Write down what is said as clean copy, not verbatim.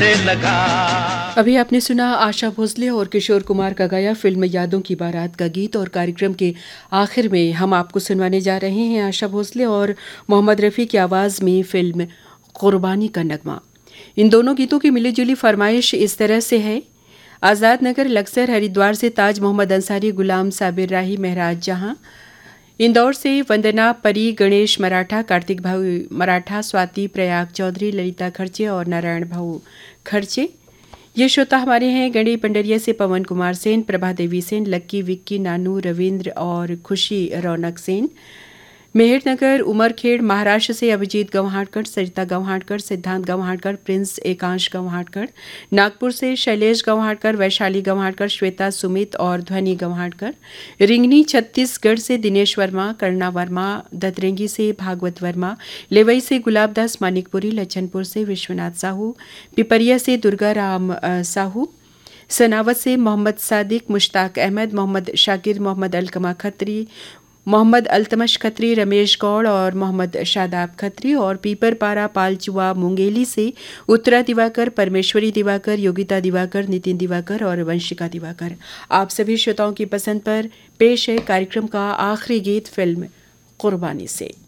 से लगा। अभी आपने सुना आशा भोसले और किशोर कुमार का गाया फिल्म यादों की बारात का गीत। और कार्यक्रम के आखिर में हम आपको सुनवाने जा रहे हैं आशा भोसले और मोहम्मद रफ़ी की आवाज़ में फिल्म कुर्बानी का नगमा। इन दोनों गीतों की मिलीजुली फरमाइश इस तरह से है। आज़ाद नगर लक्सर हरिद्वार से ताज मोहम्मद अंसारी, गुलाम साबिर राही, महराज जहां, इंदौर से वंदना परी, गणेश मराठा, कार्तिक भाऊ मराठा, स्वाति प्रयाग चौधरी, ललिता खर्चे और नारायण भाऊ खर्चे। ये श्रोता हमारे हैं गणी पंडरिया से पवन कुमार सेन, प्रभा देवी सेन, लक्की, विक्की, नानू, रविंद्र और खुशी रौनक सेन। मेहरनगर उमरखेड़ महाराष्ट्र से अभिजीत गंवाहाटकर, सरिता गंवाहाटकर, सिद्धांत गंवाहाटकर, प्रिंस एकांश गंवाहाटकर। नागपुर से शैलेश गंवाहाटकर, वैशाली गंवाहाटकर, श्वेता सुमित और ध्वनि गंवाहाटकर। रिंगनी छत्तीसगढ़ से दिनेश वर्मा, करुणा वर्मा। दतरेंगी से भागवत वर्मा। लेवई से गुलाबदास मानिकपुरी। लच्छनपुर से विश्वनाथ साहू। पिपरिया से दुर्गा राम साहू। सनावत से मोहम्मद सादिक, मुश्ताक अहमद, मोहम्मद शाकिर, मोहम्मद अलकमा खत्री, मोहम्मद अल्तमश खत्री, रमेश गौड़ और मोहम्मद शादाब खत्री। और पीपरपारा पालचुआ मुंगेली से उत्तरा दिवाकर, परमेश्वरी दिवाकर, योगिता दिवाकर, नितिन दिवाकर और वंशिका दिवाकर। आप सभी श्रोताओं की पसंद पर पेश है कार्यक्रम का आखिरी गीत फिल्म कुर्बानी से।